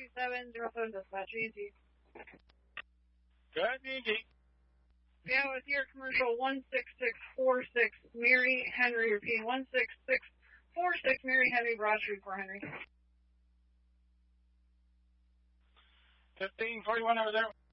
22707 dispatch ENT. Good, ENT. Yeah, with your commercial 16646 Mary Henry, repeat 16646 Mary Henry, Broad Street 4 Henry. 1541 over there.